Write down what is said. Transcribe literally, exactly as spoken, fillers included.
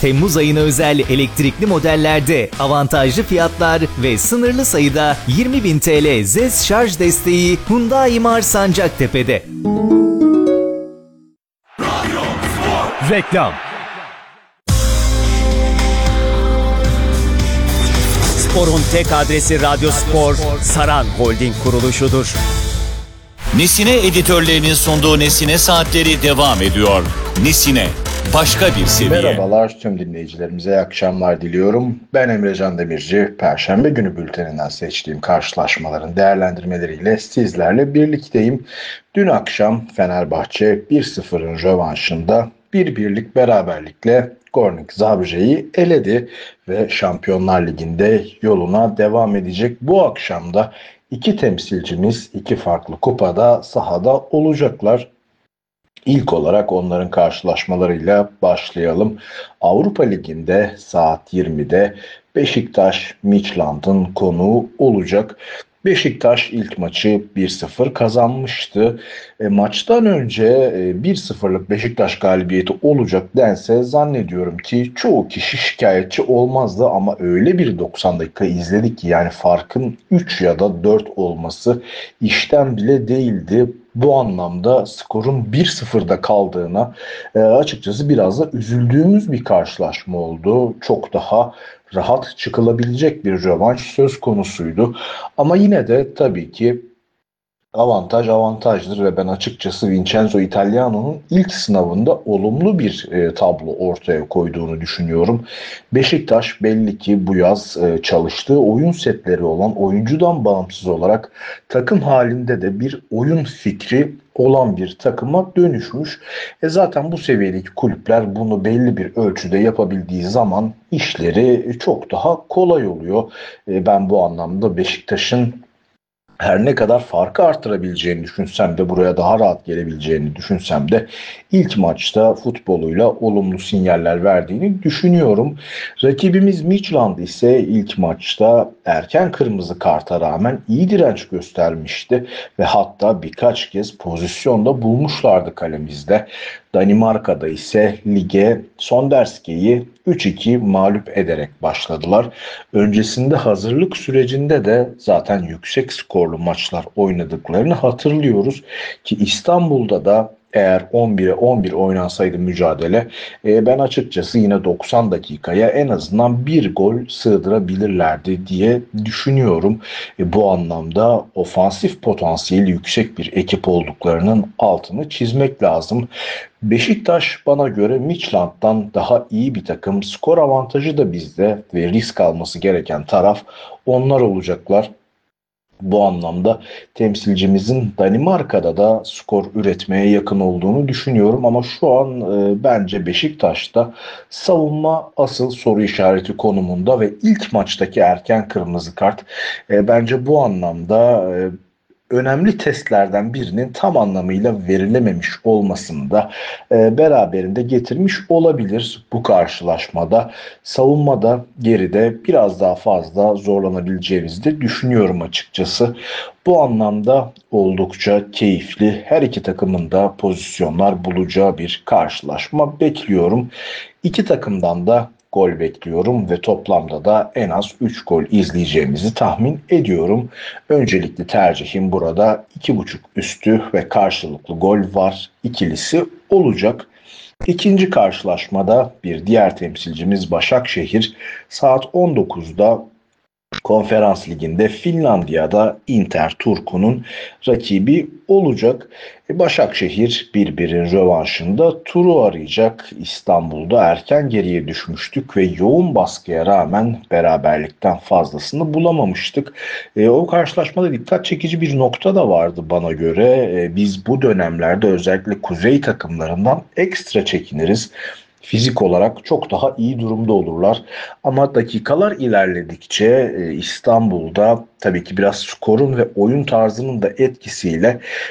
Temmuz ayına özel elektrikli modellerde avantajlı fiyatlar ve sınırlı sayıda yirmi bin T L Z E S şarj desteği Hyundai Mars Sancaktepe'de. Reklam. Spor'un tek adresi Radyo Spor, Saran Holding kuruluşudur. Nesine editörlerinin sunduğu Nesine Saatleri devam ediyor. Nesine, başka bir seviye. Merhabalar tüm dinleyicilerimize, iyi akşamlar diliyorum. Ben Emrecan Demirci. Perşembe günü bülteninden seçtiğim karşılaşmaların değerlendirmeleriyle sizlerle birlikteyim. Dün akşam Fenerbahçe bir sıfırın rövanşında bir birlik beraberlikle Gornik Zabrze'yi eledi ve Şampiyonlar Ligi'nde yoluna devam edecek. Bu akşam da iki temsilcimiz iki farklı kupada sahada olacaklar. İlk olarak onların karşılaşmalarıyla başlayalım. Avrupa Ligi'nde saat yirmide Beşiktaş Midtjylland'ın konuğu olacak. Beşiktaş ilk maçı bir sıfır kazanmıştı. E, maçtan önce e, bir sıfırlık Beşiktaş galibiyeti olacak dense zannediyorum ki çoğu kişi şikayetçi olmazdı ama öyle bir doksan dakika izledik ki yani farkın üç ya da dört olması işten bile değildi. Bu anlamda skorun bir sıfırda kaldığına e, açıkçası biraz da üzüldüğümüz bir karşılaşma oldu. Çok daha rahat çıkılabilecek bir rövanş söz konusuydu. Ama yine de tabii ki avantaj avantajdır ve ben açıkçası Vincenzo Italiano'nun ilk sınavında olumlu bir e, tablo ortaya koyduğunu düşünüyorum. Beşiktaş belli ki bu yaz e, çalıştığı oyun setleri olan oyuncudan bağımsız olarak takım halinde de bir oyun fikri olan bir takıma dönüşmüş. E zaten bu seviyedeki kulüpler bunu belli bir ölçüde yapabildiği zaman işleri çok daha kolay oluyor. E ben bu anlamda Beşiktaş'ın her ne kadar farkı arttırabileceğini düşünsem de buraya daha rahat gelebileceğini düşünsem de ilk maçta futboluyla olumlu sinyaller verdiğini düşünüyorum. Rakibimiz Midtjylland ise ilk maçta erken kırmızı karta rağmen iyi direnç göstermişti ve hatta birkaç kez pozisyonda bulmuşlardı kalemizde. Danimarka'da ise lige Sonderske'yi üç iki mağlup ederek başladılar. Öncesinde hazırlık sürecinde de zaten yüksek skorlu maçlar oynadıklarını hatırlıyoruz ki İstanbul'da da eğer on bire on bir oynansaydı mücadele e, ben açıkçası yine doksan dakikaya en azından bir gol sığdırabilirlerdi diye düşünüyorum. E, bu anlamda ofansif potansiyeli yüksek bir ekip olduklarının altını çizmek lazım. Beşiktaş bana göre Midtjylland'dan daha iyi bir takım. Skor avantajı da bizde ve risk alması gereken taraf onlar olacaklar. Bu anlamda temsilcimizin Danimarka'da da skor üretmeye yakın olduğunu düşünüyorum ama şu an e, bence Beşiktaş'ta savunma asıl soru işareti konumunda ve ilk maçtaki erken kırmızı kart e, bence bu anlamda e, önemli testlerden birinin tam anlamıyla verilememiş olmasını da e, beraberinde getirmiş olabilir bu karşılaşmada. Savunmada geride biraz daha fazla zorlanabileceğimizi de düşünüyorum açıkçası. Bu anlamda oldukça keyifli, her iki takımın da pozisyonlar bulacağı bir karşılaşma bekliyorum. İki takımdan da gol bekliyorum ve toplamda da en az üç gol izleyeceğimizi tahmin ediyorum. Öncelikli tercihim burada iki buçuk üstü ve karşılıklı gol var ikilisi olacak. İkinci karşılaşmada bir diğer temsilcimiz Başakşehir saat on dokuzda Konferans Ligi'nde Finlandiya'da Inter Turku'nun rakibi olacak. Başakşehir birbirin rövanşında turu arayacak. İstanbul'da erken geriye düşmüştük ve yoğun baskıya rağmen beraberlikten fazlasını bulamamıştık. E, o karşılaşmada dikkat çekici bir nokta da vardı bana göre. E, biz bu dönemlerde özellikle kuzey takımlarından ekstra çekiniriz. Fizik olarak çok daha iyi durumda olurlar. Ama dakikalar ilerledikçe e, İstanbul'da tabii ki biraz skorun ve oyun tarzının da etkisiyle